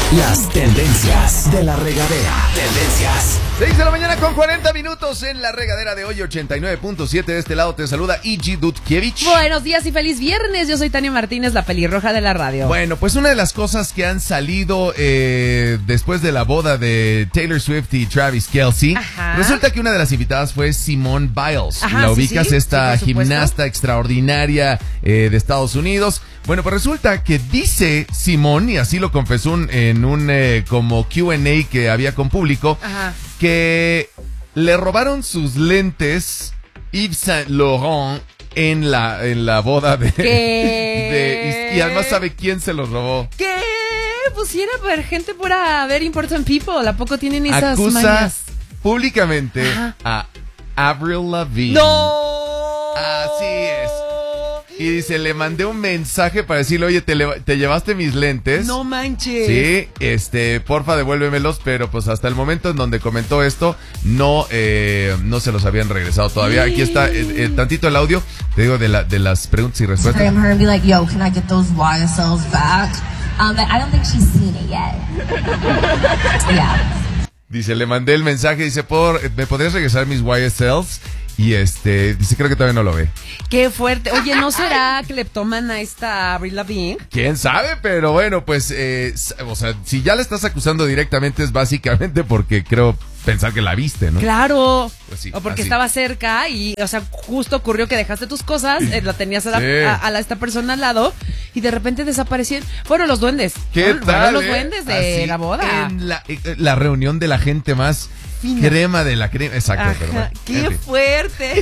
Las tendencias de la regadera. Tendencias. 6 de la mañana con 40 minutos en la regadera de hoy, 89.7. De este lado te saluda E.G. Dudkiewicz. Buenos días y feliz viernes. Yo soy Tania Martínez, la pelirroja de la radio. Bueno, pues una de las cosas que han salido después de la boda de Taylor Swift y Travis Kelce, resulta que una de las invitadas fue Simone Biles. Ajá, la ubicas, sí, esta por supuesto. gimnasta extraordinaria de Estados Unidos. Bueno, pues resulta que dice Simone, y así lo confesó en un como Q&A que había con público, que le robaron sus lentes Yves Saint Laurent en la boda y además sabe quién se los robó. ¿Qué? Pues si era ver gente pura ver Important People. ¿A poco tienen esas Acusa mañas? públicamente a Avril Lavigne. ¡No! Así es. Y dice, le mandé un mensaje para decirle, oye, te llevaste mis lentes. No manches. Sí, porfa, devuélvemelos, pero pues hasta el momento en donde comentó esto, no se los habían regresado todavía. Aquí está tantito el audio, te digo, de las preguntas y respuestas. Instagram her and be like, yo, can I get those YSLs back? But I don't think she's seen it yet. Yeah. Dice, le mandé el mensaje, dice, ¿me podrías regresar mis YSLs? Y dice, creo que todavía no lo ve. Qué fuerte. Oye, ¿no será cleptómana esta Avril Lavigne? ¿Quién sabe? Pero bueno, pues, o sea, si ya le estás acusando directamente es básicamente porque creo pensar que la viste, ¿no? Claro. Pues sí, o porque así. estaba cerca y, o sea, justo ocurrió que dejaste tus cosas, la tenías a esta persona al lado y de repente desaparecieron. Fueron los duendes. ¿Qué tal? Fueron los duendes de Así, la boda. En la reunión de la gente más crema de la crema. Exacto, pero bueno. ¡Qué fuerte!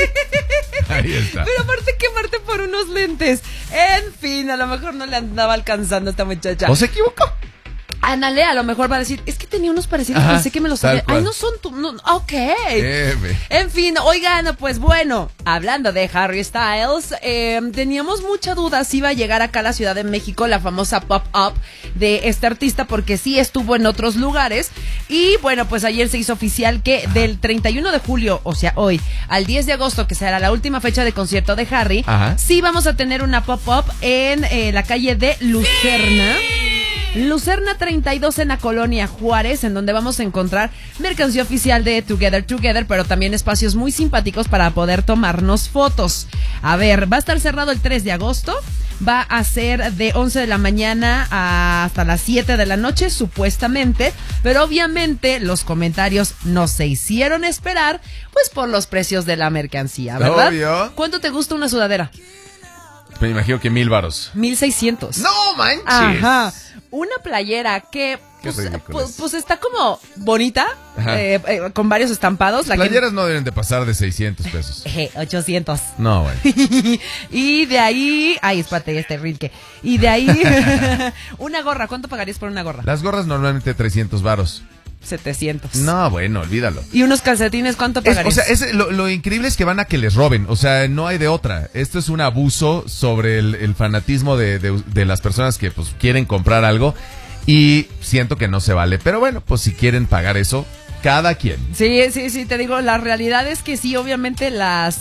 Ahí está. Pero aparte quemarte por unos lentes. En fin, a lo mejor no le andaba alcanzando a esta muchacha. ¿O se equivocó? Ándale, a lo mejor va a decir, es que tenía unos parecidos, pensé que me los sabía. Ay, no son ok. En fin, oigan, pues bueno, hablando de Harry Styles, teníamos mucha duda si iba a llegar acá a la Ciudad de México la famosa pop-up de este artista, porque sí estuvo en otros lugares. Y bueno, pues ayer se hizo oficial que del 31 de julio, o sea, hoy, al 10 de agosto, que será la última fecha de concierto de Harry, sí vamos a tener una pop-up en la calle de Lucerna. Lucerna 32 en la colonia Juárez, en donde vamos a encontrar mercancía oficial de Together, pero también espacios muy simpáticos para poder tomarnos fotos. A ver, va a estar cerrado el 3 de agosto, va a ser de 11 de la mañana hasta las 7 de la noche, supuestamente, pero obviamente los comentarios no se hicieron esperar, pues por los precios de la mercancía, ¿verdad? Obvio. ¿Cuánto te gusta una sudadera? Me imagino que 1,000 varos. 1,600. ¡No manches! Ajá. Una playera que pues está como bonita, con varios estampados. Las playeras no deben de pasar de 600 pesos. 800. No, bueno. Y de ahí, espérate, rinque. Y de ahí, una gorra. ¿Cuánto pagarías por una gorra? Las gorras normalmente 300 varos. 700. No, bueno, olvídalo. ¿Y unos calcetines cuánto pagarías? O sea, lo increíble es que van a que les roben. O sea, no hay de otra. Esto es un abuso sobre el fanatismo de las personas que pues quieren comprar algo. Y siento que no se vale. Pero bueno, pues si quieren pagar eso, cada quien. Sí, te digo, la realidad es que sí, obviamente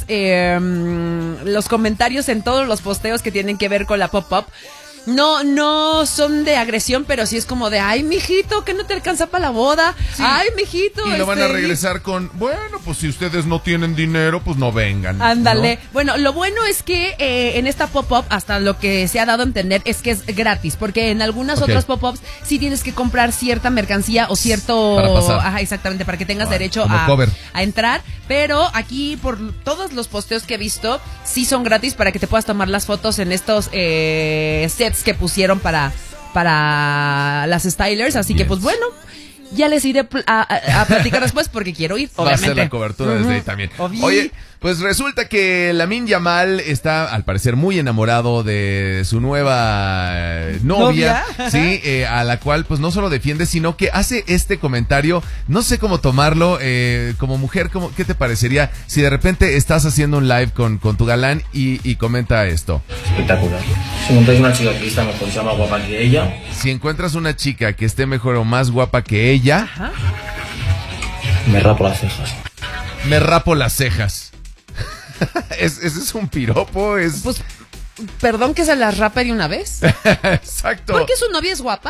los comentarios en todos los posteos que tienen que ver con la pop-up no son de agresión, pero sí es como de, ay, mijito, que no te alcanza para la boda. Sí. Ay, mijito. Y lo van a regresar con, bueno, pues si ustedes no tienen dinero, pues no vengan. Ándale. ¿No? Bueno, lo bueno es que en esta pop-up, hasta lo que se ha dado a entender, es que es gratis, porque en algunas otras pop-ups sí tienes que comprar cierta mercancía o cierto... Para pasar. Ajá, exactamente, para que tengas derecho a entrar. Pero aquí, por todos los posteos que he visto, sí son gratis para que te puedas tomar las fotos en estos sets que pusieron para las stylers, así que pues bueno, ya les iré a platicar después porque quiero ir, obviamente. Va a ser la cobertura desde ahí también. Oye, pues resulta que Lamine Yamal está al parecer muy enamorado de su nueva novia, sí, a la cual pues no solo defiende, sino que hace este comentario, no sé cómo tomarlo, como mujer, ¿qué te parecería si de repente estás haciendo un live con tu galán y comenta esto? Espectacular. Si encontráis una chica que está mejor, sea más guapa que ella. Si encuentras una chica que esté mejor o más guapa que ella, me rapo las cejas. Me rapo las cejas. Ese es un piropo, Pues, perdón que se las rape de una vez. Exacto. ¿Porque su novia es guapa?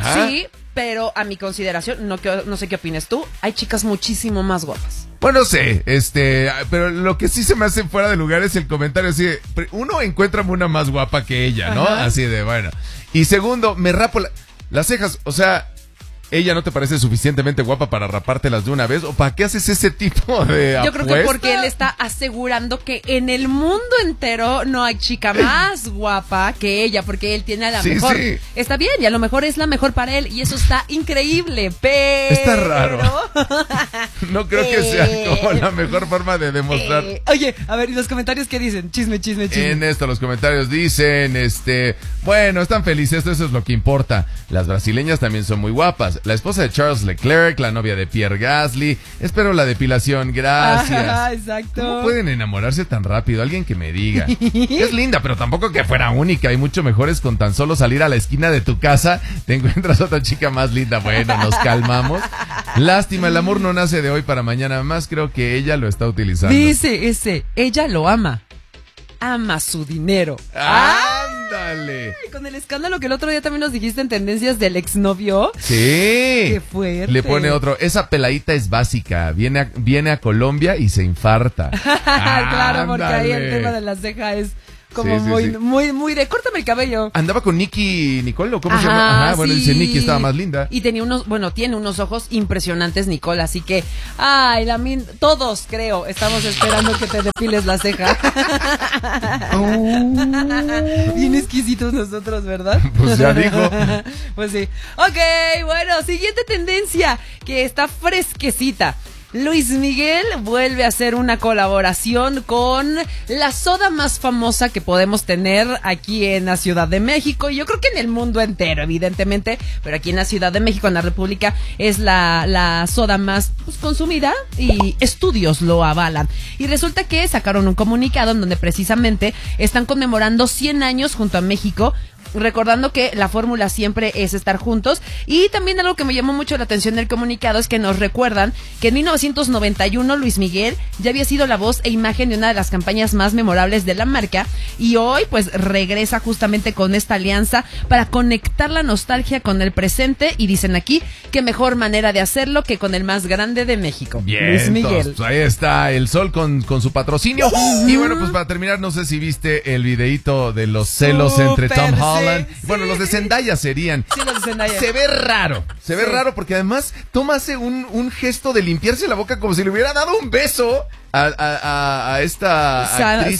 Ajá. Sí, pero a mi consideración, no sé qué opinas tú, hay chicas muchísimo más guapas. Bueno, sé, pero lo que sí se me hace fuera de lugar es el comentario así de, uno, encuéntrame una más guapa que ella, ¿no? Ajá. Así de, bueno. Y segundo, me rapo las cejas, o sea, ¿ella no te parece suficientemente guapa para rapártelas de una vez? ¿O para qué haces ese tipo de apuesta? Yo creo que porque él está asegurando que en el mundo entero no hay chica más guapa que ella, porque él tiene a la mejor. Sí. Está bien, y a lo mejor es la mejor para él, y eso está increíble, pero... Está raro. No creo que sea como la mejor forma de demostrar. Oye, a ver, ¿y los comentarios qué dicen? Chisme. En esto los comentarios dicen, bueno, están felices, eso es lo que importa. Las brasileñas también son muy guapas. La esposa de Charles Leclerc, la novia de Pierre Gasly. Espero la depilación, gracias. Ajá, exacto. ¿Cómo pueden enamorarse tan rápido? Alguien que me diga. Es linda, pero tampoco que fuera única. Hay mucho mejores con tan solo salir a la esquina de tu casa. Te encuentras otra chica más linda. Bueno, nos calmamos. Lástima, el amor no nace de hoy para mañana. Más creo que ella lo está utilizando. Dice ella lo ama. Ama su dinero. ¡Ándale! Ay, con el escándalo que el otro día también nos dijiste en tendencias del exnovio. Sí. Qué fuerte. Le pone otro, esa peladita es básica, viene a Colombia y se infarta. Claro, porque ahí el tema de la ceja es como muy de córtame el cabello. Andaba con Nicole, ¿o cómo se llama? Ajá, bueno, dice Nicki estaba más linda. Y tiene unos ojos impresionantes, Nicole, así que, todos creo, estamos esperando que te depiles la ceja. Bien exquisitos nosotros, ¿verdad? Pues ya dijo. Pues sí. Ok, bueno, siguiente tendencia, que está fresquecita. Luis Miguel vuelve a hacer una colaboración con la soda más famosa que podemos tener aquí en la Ciudad de México, y yo creo que en el mundo entero, evidentemente, pero aquí en la Ciudad de México, en la República, es la soda más consumida, y estudios lo avalan. Y resulta que sacaron un comunicado en donde precisamente están conmemorando 100 años junto a México, recordando que la fórmula siempre es estar juntos. Y también algo que me llamó mucho la atención del comunicado es que nos recuerdan que en 1991 Luis Miguel ya había sido la voz e imagen de una de las campañas más memorables de la marca, y hoy pues regresa justamente con esta alianza para conectar la nostalgia con el presente, y dicen aquí que mejor manera de hacerlo que con el más grande de México. Bien, Luis Miguel. Pues ahí está el sol con su patrocinio. Y bueno, pues para terminar, no sé si viste el videíto de los celos entre Tom Holland. Bueno, los de Zendaya serían. Sí, los de Zendaya. Se ve raro porque además Tom hace un gesto de limpiarse la boca como si le hubiera dado un beso a esta actriz.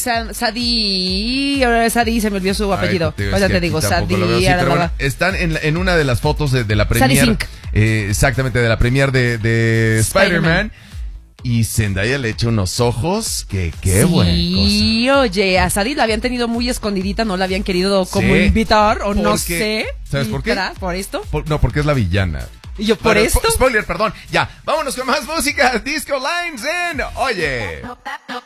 Sadie, se me olvidó su apellido. Ahora te digo, Sadie. Pero bueno, están en una de las fotos de la premier. Exactamente, de la premier de Spider-Man. Y Zendaya le echa unos ojos que qué buena cosa. Sí, oye, a Sadie la habían tenido muy escondidita, no la habían querido como invitar, o no sé. ¿Sabes por qué? ¿Por esto? No, porque es la villana. ¿Y yo por esto? Spoiler, perdón. Ya, vámonos con más música. Disco Lines en Oye.